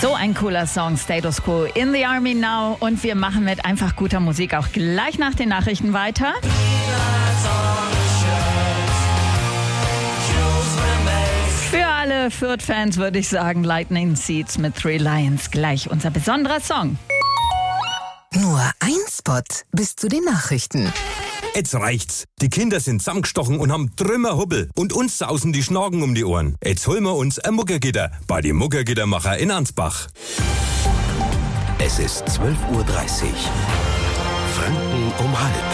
So ein cooler Song, Status Quo, In the Army Now. Und wir machen mit einfach guter Musik auch gleich nach den Nachrichten weiter. Für alle Fürth-Fans würde ich sagen, Lightning Seeds mit Three Lions. Gleich unser besonderer Song. Nur ein Spot bis zu den Nachrichten. Jetzt reicht's. Die Kinder sind zusammengestochen und haben Trümmerhubbel. Und uns sausen die Schnorgen um die Ohren. Jetzt holen wir uns ein Muckergitter bei die Muckergittermacher in Ansbach. Es ist 12:30 Uhr. Franken um halb.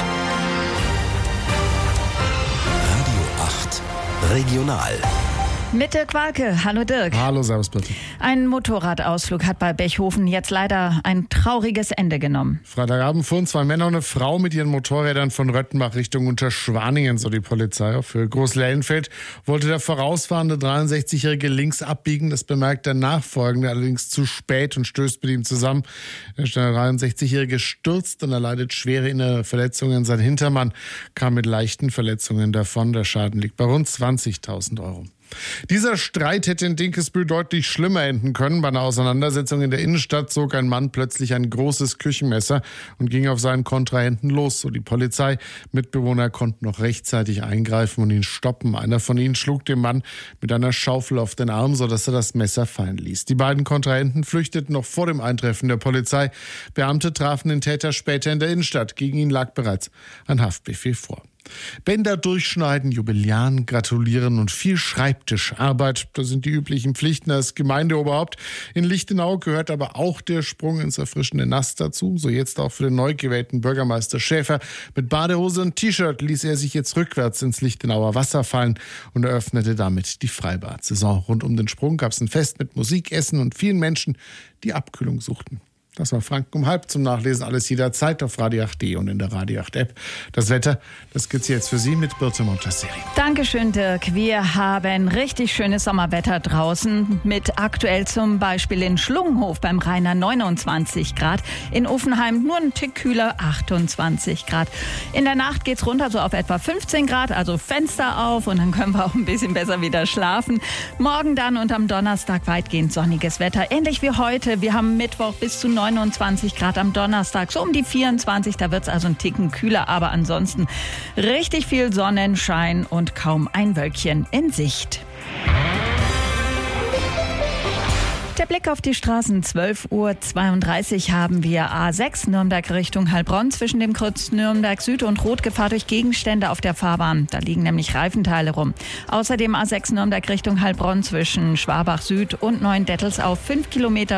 Radio 8. Regional. Mit Dirk Walke. Hallo Dirk. Hallo, servus bitte. Ein Motorradausflug hat bei Bechhofen jetzt leider ein trauriges Ende genommen. Freitagabend fuhren zwei Männer und eine Frau mit ihren Motorrädern von Röttenbach Richtung Unterschwaningen, so die Polizei. Für Großlellenfeld wollte der vorausfahrende 63-Jährige links abbiegen. Das bemerkt der Nachfolgende allerdings zu spät und stößt mit ihm zusammen. Der 63-Jährige stürzt und erleidet schwere innere Verletzungen. Sein Hintermann kam mit leichten Verletzungen davon. Der Schaden liegt bei rund 20.000 Euro. Dieser Streit hätte in Dinkelsbühl deutlich schlimmer enden können. Bei einer Auseinandersetzung in der Innenstadt zog ein Mann plötzlich ein großes Küchenmesser und ging auf seinen Kontrahenten los, so die Polizei. Mitbewohner konnten noch rechtzeitig eingreifen und ihn stoppen. Einer von ihnen schlug dem Mann mit einer Schaufel auf den Arm, sodass er das Messer fallen ließ. Die beiden Kontrahenten flüchteten noch vor dem Eintreffen der Polizei. Beamte trafen den Täter später in der Innenstadt. Gegen ihn lag bereits ein Haftbefehl vor. Bänder durchschneiden, Jubilaren gratulieren und viel Schreibtischarbeit. Das sind die üblichen Pflichten als Gemeindeoberhaupt. In Lichtenau gehört aber auch der Sprung ins erfrischende Nass dazu. So jetzt auch für den neu gewählten Bürgermeister Schäfer. Mit Badehose und T-Shirt ließ er sich jetzt rückwärts ins Lichtenauer Wasser fallen und eröffnete damit die Freibad-Saison. Rund um den Sprung gab es ein Fest mit Musik, Essen und vielen Menschen, die Abkühlung suchten. Das war Franken um halb. Zum Nachlesen alles jederzeit auf radio8.de und in der Radio 8 App. Das Wetter, das gibt's jetzt für Sie mit Birte Montasseri. Dankeschön, Dirk. Wir haben richtig schönes Sommerwetter draußen mit aktuell zum Beispiel in Schlungenhof beim Rheiner 29 Grad. In Uffenheim nur ein Tick kühler, 28 Grad. In der Nacht geht's runter so auf etwa 15 Grad, also Fenster auf und dann können wir auch ein bisschen besser wieder schlafen. Morgen dann und am Donnerstag weitgehend sonniges Wetter. Ähnlich wie heute. Wir haben Mittwoch bis zu 29 Grad, am Donnerstag so um die 24. Da wird es also ein Ticken kühler, aber ansonsten richtig viel Sonnenschein und kaum ein Wölkchen in Sicht. Der Blick auf die Straßen, 12:32 Uhr haben wir A6 Nürnberg Richtung Heilbronn zwischen dem Kreuz Nürnberg Süd und Rotgefahr durch Gegenstände auf der Fahrbahn. Da liegen nämlich Reifenteile rum. Außerdem A6 Nürnberg Richtung Heilbronn zwischen Schwabach Süd und Neuendettelsau 5 Kilometer